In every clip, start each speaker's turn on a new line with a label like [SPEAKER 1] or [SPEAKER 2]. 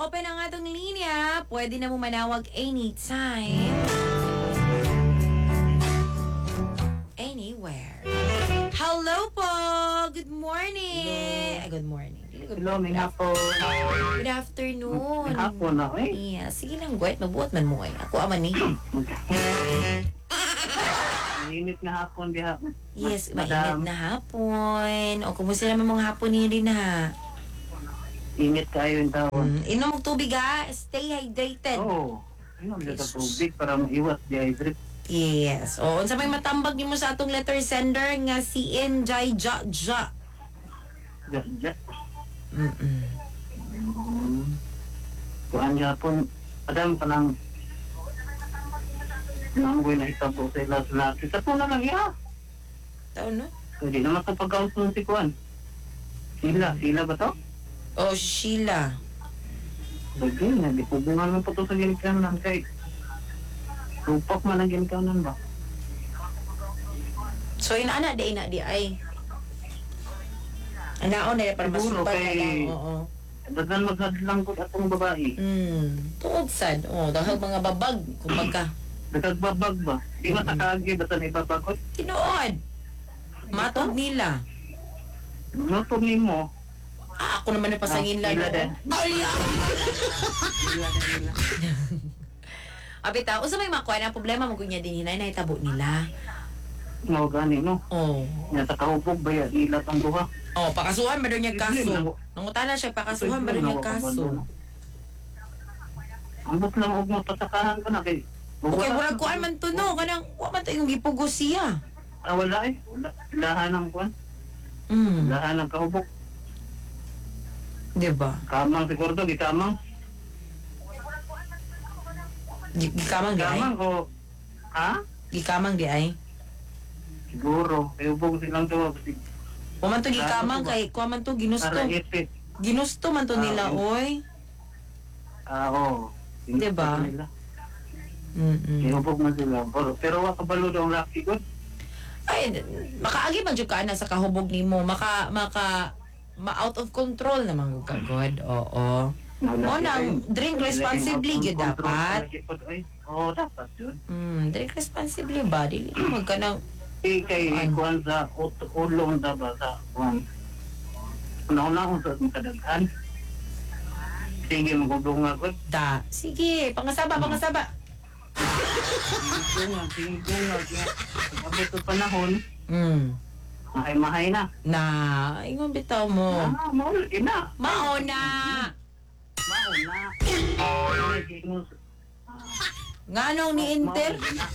[SPEAKER 1] open ang atong linya. Pwede na mo manawag anytime. Anywhere. Hello po! Good morning! Good morning.
[SPEAKER 2] Hello, may hapon.
[SPEAKER 1] Good afternoon.
[SPEAKER 2] May hapon na, eh.
[SPEAKER 1] Yeah, sige lang, Gwet. Mabuot man mo eh. Ako aman eh.
[SPEAKER 2] Mainit na hapon, di hapon.
[SPEAKER 1] Yes,
[SPEAKER 2] Madam.
[SPEAKER 1] mainit na hapon. O, kumusta naman mga hapon niyo din ha?
[SPEAKER 2] Init kayo yung taon.
[SPEAKER 1] Inom ng tubig ha. Stay hydrated.
[SPEAKER 2] Oo. Inom siya sa tubig para maiwas dehydrate.
[SPEAKER 1] Yes. O, unsa may matambag niyo mo sa atong letter sender nga si Jai Ja Ja.
[SPEAKER 2] Diyan.
[SPEAKER 1] Mm-mm.
[SPEAKER 2] Kuhan niya hapon. Adam pa nang nanggoy na itabo sa ilas laki. Sa po na lang iya.
[SPEAKER 1] Taon no?
[SPEAKER 2] Hindi naman sa pagkausong si Kuhan. Sila ba to?
[SPEAKER 1] O, Sheila.
[SPEAKER 2] Lagi na, di po bunga mo po to sa ginikanan kay tupak man ang ginikanan ba?
[SPEAKER 1] So, ina di ay. Anaon na para
[SPEAKER 2] Siguro
[SPEAKER 1] masupad na
[SPEAKER 2] kay-
[SPEAKER 1] lang. Oo.
[SPEAKER 2] Dagan maghadlang ko atong babae.
[SPEAKER 1] Tuod sad. O, dahil mga babag. Kumbaga.
[SPEAKER 2] Nakagbabag ba? Di ba takagi basta na ibabagot?
[SPEAKER 1] Tinuod. Matog nila.
[SPEAKER 2] Noto ni mo.
[SPEAKER 1] Ako naman na pasangin lang.
[SPEAKER 2] Sila din.
[SPEAKER 1] Abita, usa may makuha na problema mo kunya din hinay na itabo nila.
[SPEAKER 2] Mga gani no.
[SPEAKER 1] Oh.
[SPEAKER 2] Nya sa kahubog ba yan? Ilat ang duha.
[SPEAKER 1] Oh, pakasuhan ba daw niya kaso?
[SPEAKER 2] Hindi,
[SPEAKER 1] Nangutana siya, pakasuhan ba daw niya kaso?
[SPEAKER 2] Ambot lang og mo pasakahan ko na kay.
[SPEAKER 1] Okay, wala kuan man to no. Kanang, wala man to yung gipugos siya.
[SPEAKER 2] Wala eh. Wala. Lahan ang kuan. Lahan ang kahubog.
[SPEAKER 1] Diba?
[SPEAKER 2] Kamang siguro to, gikamang.
[SPEAKER 1] Gikamang di ay?
[SPEAKER 2] Kamang o... Ha?
[SPEAKER 1] Gikamang di ay?
[SPEAKER 2] Siguro. Kaya hubog silang duha.
[SPEAKER 1] Kuman to gikamang kay, kuman to ginusto.
[SPEAKER 2] Para ipit.
[SPEAKER 1] Ginusto man to nila, oy.
[SPEAKER 2] Oo.
[SPEAKER 1] Diba?
[SPEAKER 2] Kaya hubog man sila. Pero wakabalo daw ang laki ko.
[SPEAKER 1] Ay, makaagi man jud ka na sa kahubog nimo, out of control naman ka god. Oo. Mo nang drink responsibly gyud dapat.
[SPEAKER 2] Oo, dapat yun.
[SPEAKER 1] Drink responsibly ba? Dili mo ka nang
[SPEAKER 2] Kay kuhan sa ulong dapat sa kuhan. Una-una kung sa kadaghan. Sige, magulong ako.
[SPEAKER 1] da. Sige, pangasaba.
[SPEAKER 2] Sige nga. Abot sa panahon, mahay-mahay na.
[SPEAKER 1] Na, ingon bitaw mo.
[SPEAKER 2] Maul, ina.
[SPEAKER 1] Mauna.
[SPEAKER 2] Maul na.
[SPEAKER 1] Nganong ni Inter?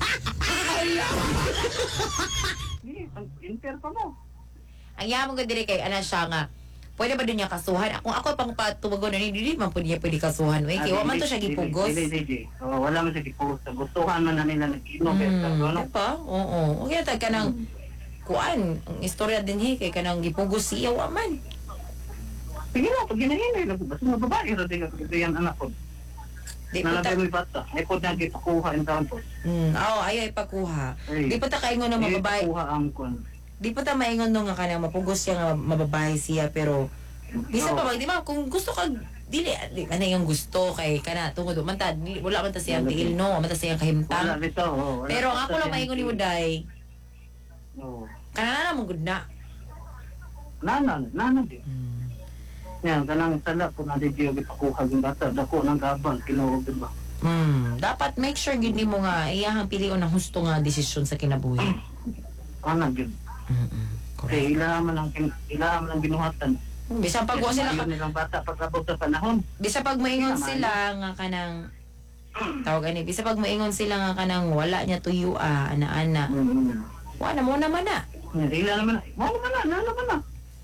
[SPEAKER 2] Inter pa mo.
[SPEAKER 1] Ang yaman ko diri kay ana siya nga. Pwede ba doon niya kasuhan? Kung ako pang patubagon na hindi man po niya pwede kasuhan. Kaya wa man to siya gipugos.
[SPEAKER 2] Wala man siya gipugos. Gustuhan man na nila nag-inom.
[SPEAKER 1] Diba? Oo. Okay, ka nang kuan. Ang istorya din kay ka nang gipugos siya wa man.
[SPEAKER 2] Sige na, pag ginahinay. Basta mga babae. Ito yan anak ko.
[SPEAKER 1] Di po ta...
[SPEAKER 2] Nalagay mo yung bata. Ay po na gipakuha yung taon po.
[SPEAKER 1] Ayaw ipakuha. Di po ta kaingon ng mababae.
[SPEAKER 2] Ipakuha ang kun.
[SPEAKER 1] Di po ta maingon nung nga kanang mapugos siya nga mababae siya pero bisa pa di ba kung gusto ka dili ano yung gusto kay kana tungod man ta wala man ta siyang tiil no man ta siyang kahimtang.
[SPEAKER 2] Wala nito.
[SPEAKER 1] Pero ang ako lang maingon ni Uday.
[SPEAKER 2] Oo.
[SPEAKER 1] Kana na mong good na.
[SPEAKER 2] Nana din. Yan, kanang sala po na di gipakuha yung bata. Dako ng gabang, kinuog din ba?
[SPEAKER 1] Dapat make sure gid nimo nga iyahang pilion ang husto nga desisyon sa kinabuhi.
[SPEAKER 2] Ano yun? Kaya ilaman ang binuhatan.
[SPEAKER 1] Bisan pag wa sila
[SPEAKER 2] Ayaw nilang bata pagkabot sa panahon.
[SPEAKER 1] bisa pag moingon sila nga kanang tawag ani bisa pag moingon sila nga kanang wala niya tuyo ana-ana. Wala mo naman na.
[SPEAKER 2] Ila naman na.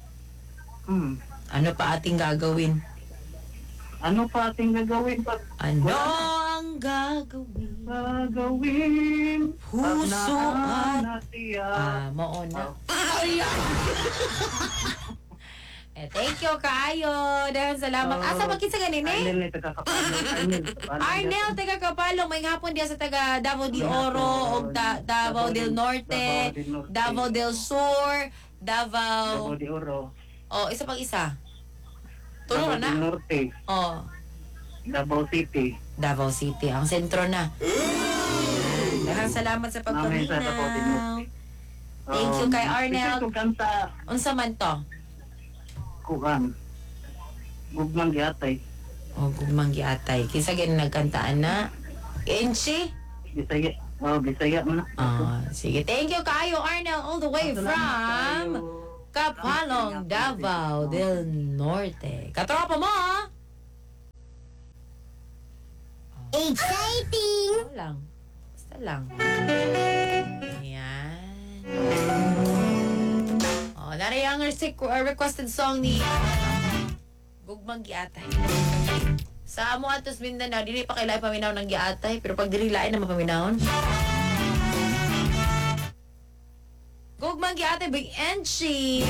[SPEAKER 1] Ano pa ating gagawin?
[SPEAKER 2] Ano pa ating gagawin pag...
[SPEAKER 1] Ano ang gagawin? Puso at... Mao na. Thank you kaayo. Dahil salamat. Asa magkita ganin
[SPEAKER 2] Arnel,
[SPEAKER 1] Arnel, taga Kapalong. May hapon diya sa taga Davao de Oro, o Davao del Norte, Davao del Sur, Davao...
[SPEAKER 2] Davao de Oro.
[SPEAKER 1] isa pang isa. Tulong na.
[SPEAKER 2] Norte. Davao City.
[SPEAKER 1] Davao City, ang sentro na. Daghang salamat sa
[SPEAKER 2] Namin sa Davao din.
[SPEAKER 1] pagpaminaw. Thank you kay Arnel.
[SPEAKER 2] Ito kanta
[SPEAKER 1] Unsa man to?
[SPEAKER 2] kuan. Gugmang giatay.
[SPEAKER 1] O, gugmang giatay. Kinsa gani nagkantaan na? Enchi?
[SPEAKER 2] Bisaya. Oh, Bisaya man.
[SPEAKER 1] Sige. Thank you kayo, Arnel, all the way from Kapalong, Davao del Norte. Katropa mo, ha?
[SPEAKER 3] Exciting!
[SPEAKER 1] Ito lang. Basta lang. Ayan. Oh, nari ang requested song ni Gugmang Giatay. Sa amo atos Mindanao, dili pa kailangan paminaw ng giatay, pero pag dili lain na mapaminawon. Gugmang Giatay, Big Enchi.